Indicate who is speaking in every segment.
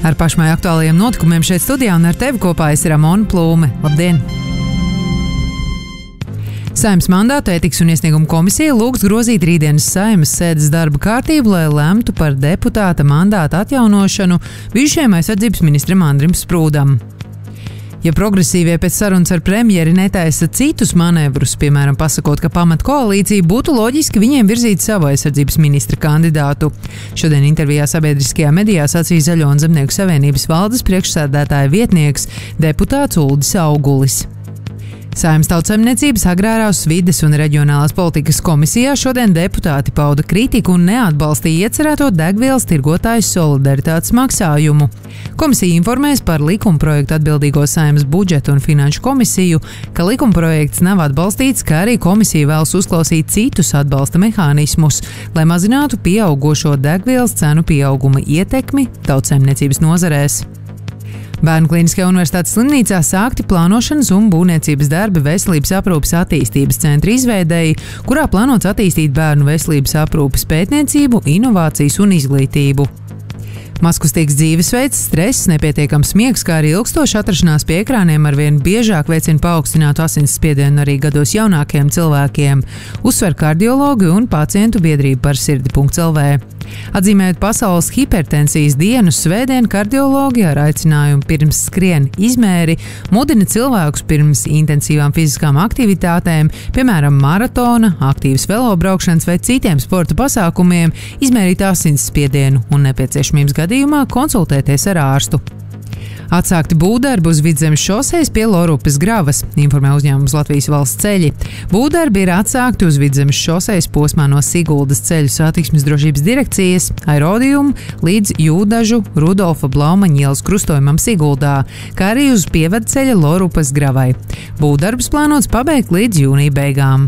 Speaker 1: Ar pašmai aktuālajiem notikumiem šeit studijā un ar tevi kopā es Ramona Plūme. Labdien! Saeimas mandātu ētikas un iesniegumu komisija lūgs grozīt rītdienas Saeimas sēdes darba kārtību, lai lemtu par deputāta mandāta atjaunošanu bijušajam aizsardzības ministram Andrim Sprūdam. Ja progresīvie pēc sarunas ar premjeri netaisa citus manevrus, piemēram, pasakot, ka pamat koalīcija, būtu loģiski viņiem virzīt savu aizsardzības ministra kandidātu. Šodien intervijā sabiedriskajā medijā sacīja Zaļo un Zemnieku savienības valdes priekšsēdētāja vietnieks deputāts Uldis Augulis. Saeimas Tautsaimniecības, Agrārās, Vides un Reģionālās politikas komisijā šodien deputāti pauda kritiku un neatbalstīja iecerēto degvielas tirgotāju solidaritātes maksājumu. Komisija informēs par likumprojektu atbildīgo Saeimas budžeta un finanšu komisiju, ka likumprojekts nav atbalstīts, kā arī komisija vēlas uzklausīt citus atbalsta mehānismus, lai mazinātu pieaugošo degvielas cenu pieauguma ietekmi tautsaimniecības nozarēs. Bērnu Kliniskajā universitātes slimnīcā sākti plānošanas un būvniecības darbi veselības aprūpes attīstības centra izveidei, kurā plānots attīstīt bērnu veselības aprūpes pētniecību, inovācijas un izglītību. Mazkustīgs dzīvesveids, stress, nepietiekams miegs, kā arī ilgstoša atrašanās pie ekrāniem arvien biežāk veicina paaugstinātu asinsspiedienu arī gados jaunākiem cilvēkiem, uzsver kardiologi un pacientu biedrība par sirdi.lv. Atzīmējot pasaules hipertensijas dienu, svētdien kardiologi ar aicinājumu pirms skrien izmēri mudina cilvēkus pirms intensīvām fiziskām aktivitātēm, piemēram, maratona, aktīvas velobraukšanas vai citiem sporta pasākumiem, izmērīt asinsspiedienu un nepieciešamības gadījumā konsultēties ar ārstu. Atsākti būvdarbi uz Vidzemes šosejas pie Lorupas gravas, informē uzņēmums Latvijas Valsts ceļi. Būvdarbi ir atsākti uz Vidzemes šosejas posmā no Siguldas ceļu satiksmes drošības direkcijas, Aerodījuma līdz Jūdažu Rudolfa Blaumaņa ielas krustojumam Siguldā, kā arī uz pievedceļa Lorupas gravai. Būvdarbus plānots pabeigt līdz jūnija beigām.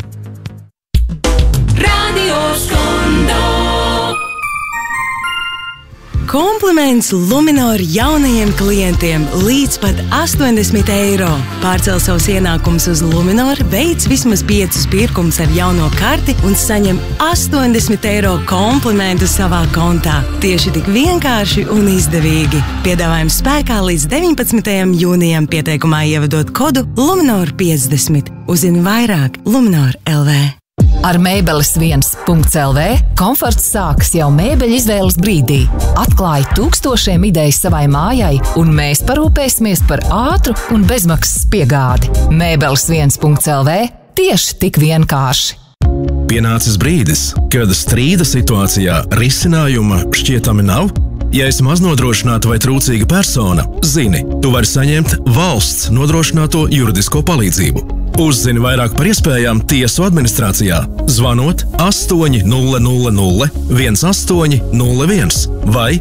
Speaker 2: Kompliments Luminor jaunajiem klientiem līdz pat 80 eiro. Pārcel savus ienākumus uz Luminor, veic vismaz 5 pirkumus ar jauno karti un saņem 80 eiro komplimentu savā kontā. Tieši tik vienkārši un izdevīgi. Piedāvājums spēkā līdz 19. jūnijam, pieteikumā ievadot kodu Luminor 50. Uzzini vairāk Luminor LV.
Speaker 3: Ar mēbeles1.lv komforts sākas jau mēbeļu izvēles brīdī. Atklāj tūkstošiem idejas savai mājai, un mēs parūpēsimies par ātru un bezmaksas piegādi. Mēbeles1.lv tieši tik vienkārši.
Speaker 4: Pienācis brīdis, kad strīda situācijā risinājuma šķietami nav? Ja esi maznodrošināta vai trūcīga persona, zini, tu vari saņemt valsts nodrošināto juridisko palīdzību. Uzzini vairāk par iespējām tiesu administrācijā, zvanot 800 1801 vai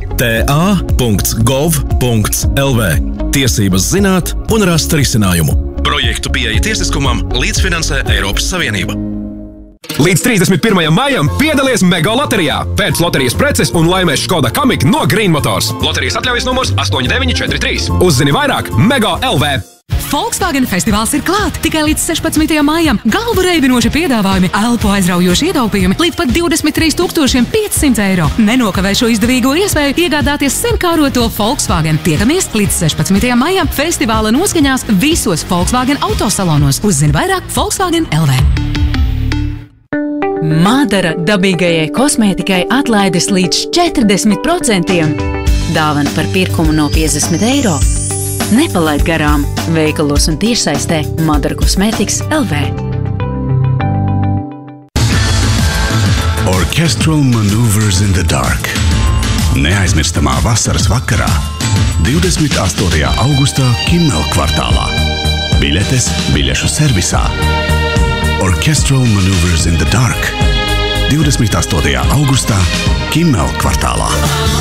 Speaker 4: ta.gov.lv. Tiesības zināt un rast risinājumu. Projektu pieeja tiesiskumam līdzfinansē Eiropas Savienība.
Speaker 5: Līdz 31. maijam piedalies Mega loterijā. Pēc loterijas preces un laimēs Škoda Kamiq no Green Motors. Loterijas atļaujas numurs 8943. Uzzini vairāk Mega LV.
Speaker 6: Volkswagen festivāls ir klāt! Tikai līdz 16. maijam galvu reibinoši piedāvājumi, elpu aizraujoši ietaupījumi līdz pat 23 500 eiro. Nenokavē šo izdevīgo iespēju iegādāties sen kāroto Volkswagen. Tiekamies līdz 16. maijam festivāla noskaņās visos Volkswagen autosalonos. Uzzini vairāk Volkswagen LV.
Speaker 7: Madara dabīgajai kosmētikai atlaides līdz 40%. Dāvana par pirkumu no 50 eiro. Nepalaid garām veikalos un tiešsaistē Madara Cosmetics LV.
Speaker 8: Orchestral Maneuvers in the Dark. Neaizmirstamā vasaras vakarā 28. augustā Kimmel kvartālā. Biļetes biļešu servisā. Orchestral Maneuvers in the Dark. 28. augustā Kimmel kvartālā.